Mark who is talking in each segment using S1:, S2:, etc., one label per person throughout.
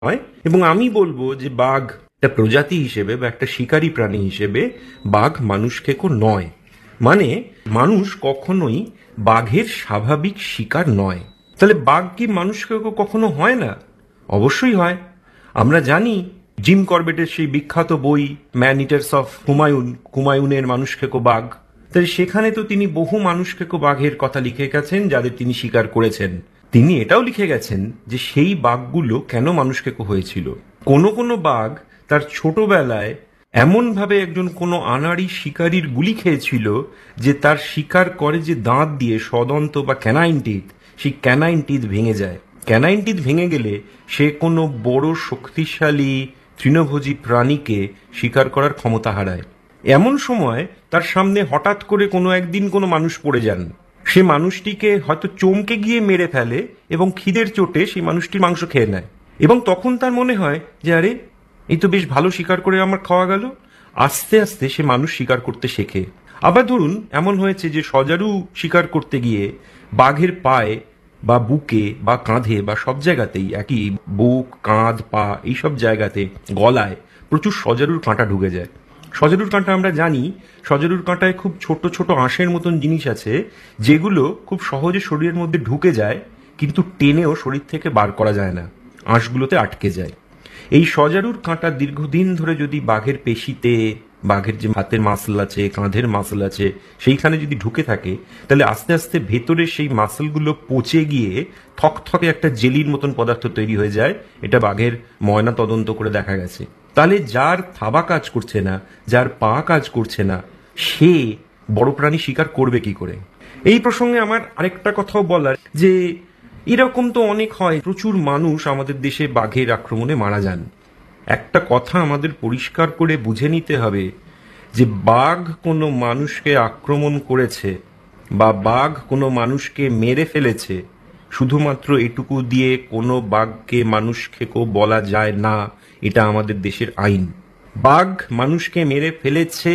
S1: হয়। এবং আমি বলবো যে বাঘ একটা প্রজাতি হিসেবে বা একটা শিকারী প্রাণী হিসেবে বাঘ মানুষ খেকো নয়। মানে মানুষ কখনোই বাঘের স্বাভাবিক শিকার নয়। তাহলে বাঘ কি মানুষ খেকো কখনো হয় না? অবশ্যই হয়। আমরা জানি জিম করবেটের সেই বিখ্যাত বই ম্যান ইটার্স অফ হুমায়ুনের মানুষ খেকো বাঘ। তাই সেখানে তো তিনি বহু মানুষ খেকো বাঘের কথা লিখে গেছেন যাদের তিনি শিকার করেছেন। তিনি এটাও লিখে গেছেন যে সেই বাঘগুলো কেন মানুষ খেকো হয়েছিল। কোনো কোনো বাঘ তার ছোটবেলায় এমনভাবে একজন কোনো আনাড়ি শিকারীর গুলি খেয়েছিল যে তার শিকার করে যে দাঁত দিয়ে সদন্ত বা ক্যানাইন টিথ, সেই ক্যানাইন টিথ ভেঙে যায়। ক্যানাইন টিথ ভেঙে গেলে সে কোনো বড় শক্তিশালী তৃণভোজী প্রাণীকে শিকার করার ক্ষমতা হারায়। এমন সময় তার সামনে হঠাৎ করে কোনো একদিন কোনো মানুষ পড়ে যান, সে মানুষটিকে হয়তো চমকে গিয়ে মেরে ফেলে এবং খিদের চোটে সেই মানুষটির মাংস খেয়ে নেয়। এবং তখন তার মনে হয় যে আরে এই তো বেশ ভালো শিকার করে আমার খাওয়া গেল। আস্তে আস্তে সে মানুষ শিকার করতে শেখে। আবার ধরুন এমন হয়েছে যে সজারু শিকার করতে গিয়ে বাঘের পায়ে বা বুকে বা কাঁধে বা সব জায়গাতেই, একই বুক কাঁধ পা এইসব জায়গাতে গলায় প্রচুর সজারুর কাঁটা ঢুকে যায়। সজারুর কাঁটা আমরা জানি, সজারুর কাঁটায় খুব ছোট ছোট আঁশের মতন জিনিস আছে যেগুলো খুব সহজে শরীরের মধ্যে ঢুকে যায়, কিন্তু টেনেও শরীর থেকে বার করা যায় না, আঁশগুলোতে আটকে যায়। এই সজারুর কাঁটা দীর্ঘদিন ধরে যদি বাঘের পেশিতে, বাঘের যে হাতের মাসল আছে কাঁধের মাসল আছে সেইখানে যদি ঢুকে থাকে, তাহলে আস্তে আস্তে ভেতরে সেই মাসলগুলো পচে গিয়ে থকথকে একটা জেলির মতন পদার্থ তৈরি হয়ে যায়। এটা বাঘের ময়না তদন্ত করে দেখা গেছে। তাহলে যার থাবা কাজ করছে না, যার পা কাজ করছে না, সে বড় প্রাণী শিকার করবে কি করে? এই প্রসঙ্গে আমার আরেকটা কথাও বলার যে এরকম তো অনেক হয়, প্রচুর মানুষ আমাদের দেশে বাঘের আক্রমণে মারা যান। একটা কথা আমাদের পরিষ্কার করে বুঝে নিতে হবে যে বাঘ কোনো মানুষকে আক্রমণ করেছে বা বাঘ কোনো মানুষকে মেরে ফেলেছে শুধুমাত্র এটুকু দিয়ে কোনো বাঘকে মানুষ খেকো বলা যায় না। এটা আমাদের দেশের আইন। বাঘ মানুষকে মেরে ফেলেছে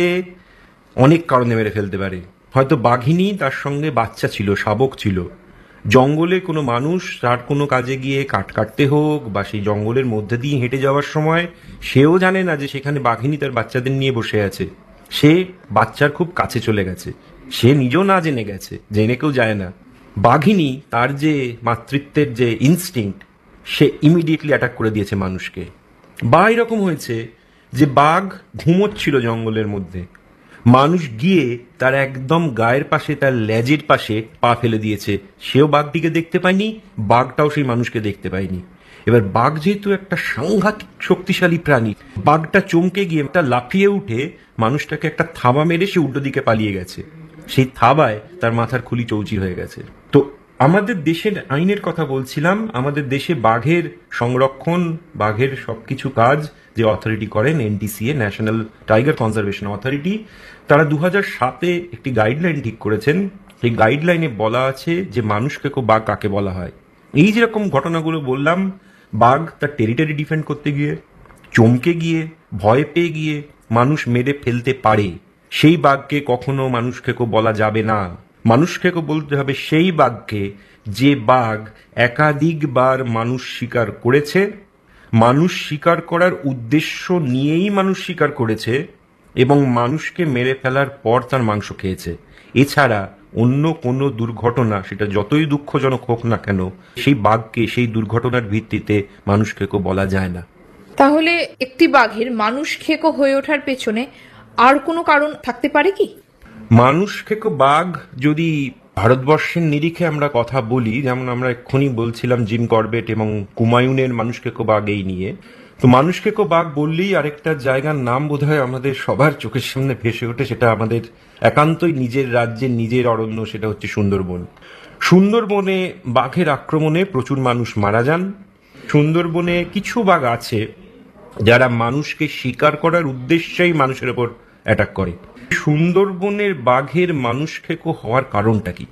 S1: অনেক কারণে মেরে ফেলতে পারে। হয়তো বাঘিনী, তার সঙ্গে বাচ্চা ছিল, শাবক ছিল। জঙ্গলে কোনো মানুষ তার কোনো কাজে গিয়ে কাঠ কাটতে হোক বা সেই জঙ্গলের মধ্যে দিয়ে হেঁটে যাওয়ার সময় সেও জানে না যে সেখানে বাঘিনী তার বাচ্চাদের নিয়ে বসে আছে। সে বাচ্চার খুব কাছে চলে গেছে, সে নিজেও না জেনে গেছে, জেনে কেউ যায় না। বাঘিনী তার যে মাতৃত্বের যে ইনস্টিংক্ট, সে ইমিডিয়েটলি অ্যাটাক করে দিয়েছে মানুষকে। বা এরকম হয়েছে যে বাঘ ঘুমোচ্ছিল জঙ্গলের মধ্যে, মানুষ গিয়ে তার একদম গায়ের পাশে, তার লেজের পাশে পা ফেলে দিয়েছে, সেও বাঘটিকে দেখতে পায়নি, বাঘটাও সেই মানুষকে দেখতে পায়নি। এবার বাঘ যেহেতু একটা সাংঘাতিক শক্তিশালী প্রাণী, বাঘটা চমকে গিয়ে একটা লাফিয়ে উঠে মানুষটাকে একটা থাবা মেরে সে উল্টো দিকে পালিয়ে গেছে। সেই থাবায় তার মাথার খুলি চৌচির হয়ে গেছে। তো আমাদের দেশের আইনের কথা বলছিলাম। আমাদের দেশে বাঘের সংরক্ষণ, বাঘের সবকিছু কাজ যে অথরিটি করেন, NTCA, national tiger conservation authority, তারা 2007-এ একটি গাইডলাইন ঠিক করেছেন। সেই গাইডলাইনে বলা আছে যে মানুষ খেকো বাঘ কাকে বলা হয়। এই যেরকম ঘটনাগুলো বললাম, বাঘ তার টেরিটরি ডিফেন্ড করতে গিয়ে, চমকে গিয়ে, ভয় পেয়ে গিয়ে মানুষ মেরে ফেলতে পারে, সেই বাঘকে কখনো মানুষ খেকো বলা যাবে না। মানুষ খেকো বলতে হবে সেই বাঘকে যে বাঘ একাধিকবার মানুষ শিকার করেছে, মানুষ শিকার করার উদ্দেশ্য নিয়েই মানুষ শিকার করেছে এবং মানুষকে মেরে ফেলার পর তার মাংস খেয়েছে। এছাড়া অন্য কোনো দুর্ঘটনা, সেটা যতই দুঃখজনক হোক না কেন, সেই বাঘকে সেই দুর্ঘটনার ভিত্তিতে মানুষ খেকো বলা যায় না।
S2: তাহলে একটি বাঘের মানুষ খেকো হয়ে ওঠার পেছনে আর কোনো কারণ থাকতে পারে কি?
S1: মানুষ খেকো বাঘ যদি ভারতবর্ষের নিরিখে আমরা কথা বলি, যেমন আমরা এক্ষুনি বলছিলাম জিম করবেট এবং হুমায়ুনের মানুষ খেকো বাঘ এই নিয়ে, তো মানুষ খেকো বাঘ বললেই আরেকটা জায়গার নাম বোধহয় আমাদের সবার চোখের সামনে ভেসে ওঠে। সেটা আমাদের একান্তই নিজের রাজ্যের নিজের অরণ্য, সেটা হচ্ছে সুন্দরবন। সুন্দরবনে বাঘের আক্রমণে প্রচুর মানুষ মারা যান। সুন্দরবনে কিছু বাঘ আছে যারা মানুষকে শিকার করার উদ্দেশ্যেই মানুষের ওপর অ্যাটাক করে। সুন্দরবনের বাঘের মানুষ খেকো হওয়ার কারণটা কি?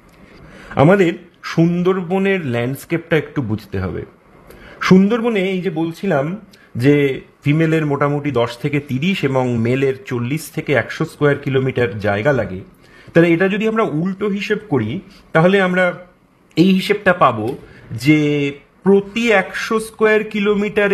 S1: আমাদের সুন্দরবনের ল্যান্ডস্কেপটা একটু বুঝতে হবে। সুন্দরবনে এই যে বলছিলাম যে ফিমেলের মোটামুটি 10 থেকে 30 এবং মেলের 40 থেকে 100 স্কোয়ার কিলোমিটার জায়গা লাগে। তাহলে এটা যদি আমরা উল্টো হিসেব করি, তাহলে আমরা এই হিসেবটা পাবো যে প্রতি 100 স্কোয়ার কিলোমিটারে